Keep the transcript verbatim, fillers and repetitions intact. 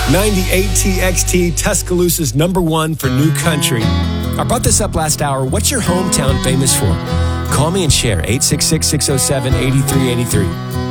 ninety-eight T X T, Tuscaloosa's number one for new country. I brought this up last hour. What's your hometown famous for? Call me and share. eight six six, six oh seven, eight three eight three.